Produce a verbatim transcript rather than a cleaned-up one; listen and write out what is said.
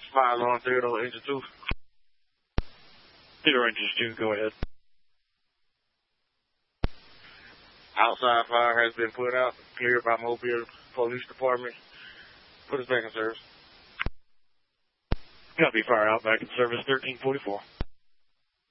Fire's on Theodore, engine two. Theodore, engine two, go ahead. Outside fire has been put out, cleared by Mobile Police Department. Put us back in service. Copy, fire out, back in service, thirteen forty-four.